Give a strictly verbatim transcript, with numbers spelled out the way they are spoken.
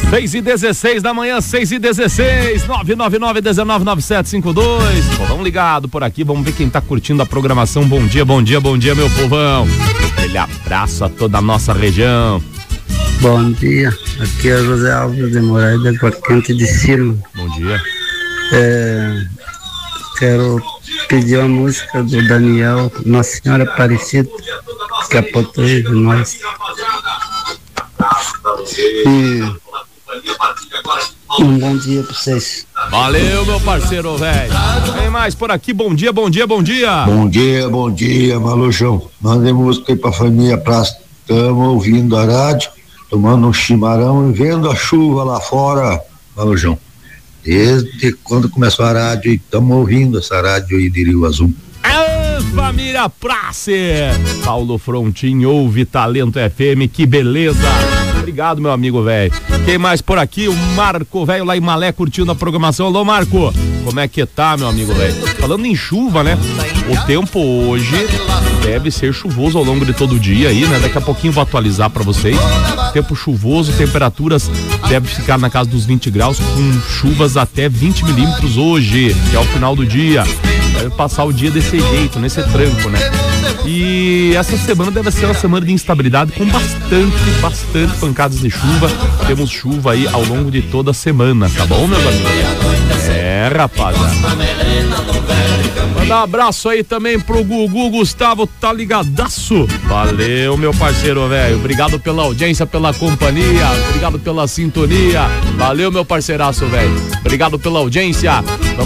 seis e dezesseis da manhã, seis e dezesseis, nove nove nove, um nove nove sete cinco dois. Povão ligado por aqui, vamos ver quem tá curtindo a programação. Bom dia, bom dia, bom dia, meu povão. Aquele abraço a toda a nossa região. Bom dia, aqui é José Alves de Moraes, da Quente de Ciro. Bom dia. É, quero pedir uma música do Daniel, Nossa Senhora Aparecida, que é português de nós. E um bom dia pra vocês. Valeu, meu parceiro, velho. Tem mais por aqui, bom dia, bom dia, bom dia. Bom dia, bom dia, Malujão. Mandei música aí pra família Praça. Estamos ouvindo a rádio, tomando um chimarrão e vendo a chuva lá fora, Malujão. Desde quando começou a rádio, estamos ouvindo essa rádio aí de Rio Azul. É, família Praça. Paulo Frontin, ouve Talento F M, que beleza. Obrigado, meu amigo velho. Quem mais por aqui? O Marco velho lá em Malé curtindo a programação. Alô, Marco, como é que tá, meu amigo velho? Falando em chuva, né? O tempo hoje deve ser chuvoso ao longo de todo o dia aí, né? Daqui a pouquinho vou atualizar pra vocês. Tempo chuvoso, temperaturas devem ficar na casa dos vinte graus, com chuvas até vinte milímetros hoje, que é o final do dia. Deve passar o dia desse jeito, nesse tranco, né? E essa semana deve ser uma semana de instabilidade com bastante, bastante pancadas de chuva. Temos chuva aí ao longo de toda a semana, tá bom, meus amigos? É, rapaziada. Mandar um abraço aí também pro Gugu Gustavo, tá ligadaço? Valeu, meu parceiro, velho. Obrigado pela audiência, pela companhia. Obrigado pela sintonia. Valeu, meu parceiraço, velho. Obrigado pela audiência. Vamos